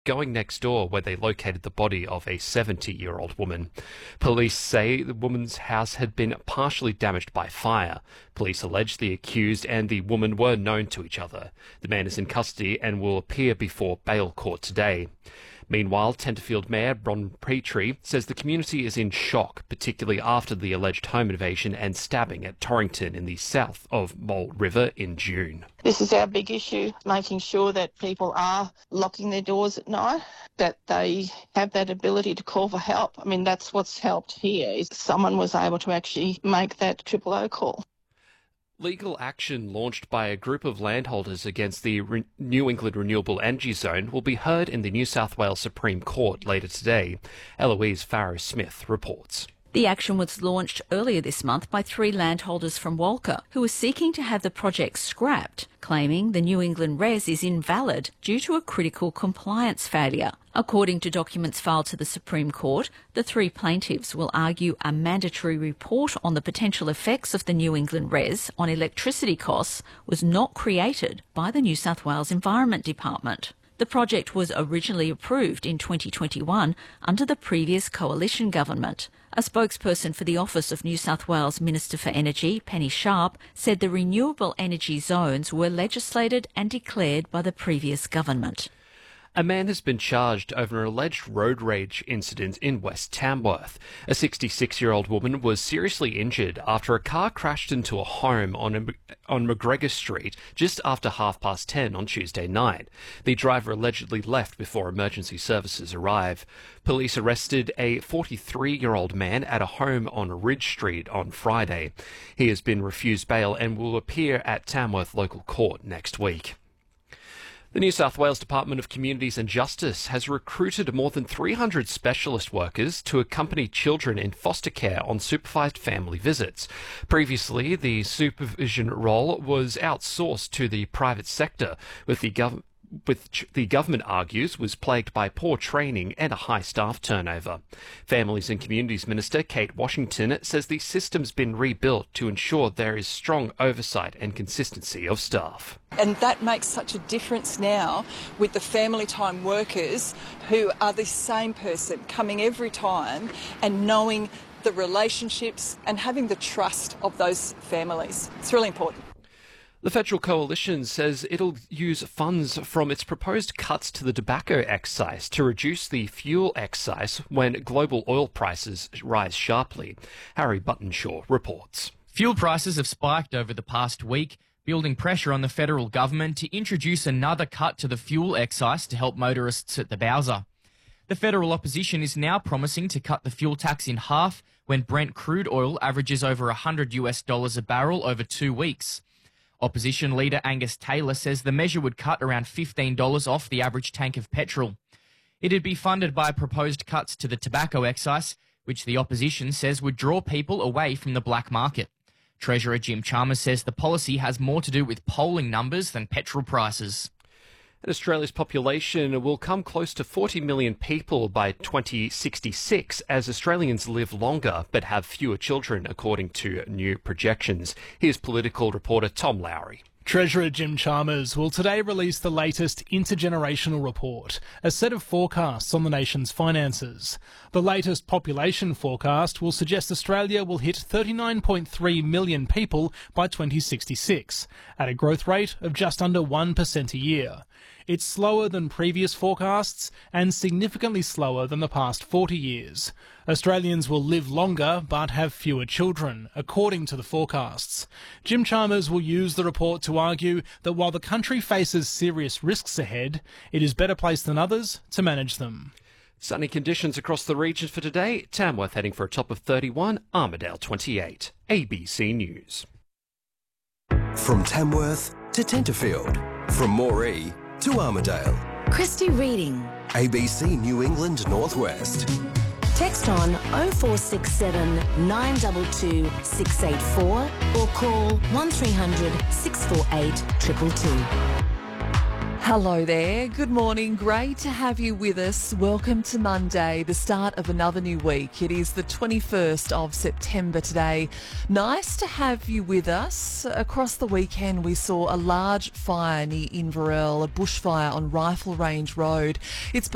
going next door where they located the body of a 70-year-old woman. Police say the woman's house had been partially damaged by fire. Police allege the accused and the woman were known to each other. The man is in custody and will appear before bail court today. Meanwhile, Tenterfield Mayor Ron Petrie says the community is in shock, particularly after the alleged home invasion and stabbing at Torrington in the south of Mole River in June. This is our big issue, making sure that people are locking their doors at night, that they have that ability to call for help. I mean, that's what's helped here, is someone was able to actually make that 000 call. Legal action launched by a group of landholders against the New England Renewable Energy Zone will be heard in the New South Wales Supreme Court later today. Eloise Farrow-Smith reports. The action was launched earlier this month by 3 landholders from Walker who are seeking to have the project scrapped, claiming the New England REZ is invalid due to a critical compliance failure. According to documents filed to the Supreme Court, the 3 plaintiffs will argue a mandatory report on the potential effects of the New England REZ on electricity costs was not created by the New South Wales Environment Department. The project was originally approved in 2021 under the previous coalition government. A spokesperson for the Office of New South Wales Minister for Energy, Penny Sharp, said the renewable energy zones were legislated and declared by the previous government. A man has been charged over an alleged road rage incident in West Tamworth. A 66-year-old woman was seriously injured after a car crashed into a home on McGregor Street just after 10:30 on Tuesday night. The driver allegedly left before emergency services arrived. Police arrested a 43-year-old man at a home on Ridge Street on Friday. He has been refused bail and will appear at Tamworth Local Court next week. The New South Wales Department of Communities and Justice has recruited more than 300 specialist workers to accompany children in foster care on supervised family visits. Previously, the supervision role was outsourced to the private sector, which the government argues was plagued by poor training and a high staff turnover. Families and Communities Minister Kate Washington says the system's been rebuilt to ensure there is strong oversight and consistency of staff. And that makes such a difference now with the family time workers who are the same person coming every time and knowing the relationships and having the trust of those families. It's really important. The Federal Coalition says it'll use funds from its proposed cuts to the tobacco excise to reduce the fuel excise when global oil prices rise sharply. Harry Buttonshaw reports. Fuel prices have spiked over the past week, building pressure on the federal government to introduce another cut to the fuel excise to help motorists at the bowser. The federal opposition is now promising to cut the fuel tax in half when Brent crude oil averages over $100 a barrel over 2 weeks. Opposition leader Angus Taylor says the measure would cut around $15 off the average tank of petrol. It'd be funded by proposed cuts to the tobacco excise, which the opposition says would draw people away from the black market. Treasurer Jim Chalmers says the policy has more to do with polling numbers than petrol prices. And Australia's population will come close to 40 million people by 2066 as Australians live longer but have fewer children, according to new projections. Here's political reporter Tom Lowry. Treasurer Jim Chalmers will today release the latest intergenerational report, a set of forecasts on the nation's finances. The latest population forecast will suggest Australia will hit 39.3 million people by 2066, at a growth rate of just under 1% a year. It's slower than previous forecasts and significantly slower than the past 40 years. Australians will live longer but have fewer children, according to the forecasts. Jim Chalmers will use the report to argue that while the country faces serious risks ahead, it is better placed than others to manage them. Sunny conditions across the region for today. Tamworth heading for a top of 31, Armidale 28. ABC News. From Tamworth to Tenterfield, from Moree to Armidale. Christy Reading. ABC New England Northwest. Text on 0467 922 684 or call 1300 648 222. Hello there. Good morning. Great to have you with us. Welcome to Monday, the start of another new week. It is the 21st of September today. Nice to have you with us. Across the weekend, we saw a large fire near Inverell, a bushfire on Rifle Range Road. It's